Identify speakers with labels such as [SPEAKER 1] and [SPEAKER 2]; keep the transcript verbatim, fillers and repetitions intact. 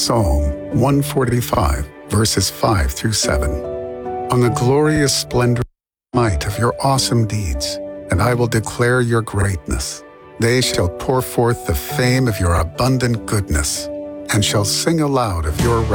[SPEAKER 1] Psalm one forty-five, verses five through seven. On the glorious splendor and might of your awesome deeds, and I will declare your greatness. They shall pour forth the fame of your abundant goodness, and shall sing aloud of your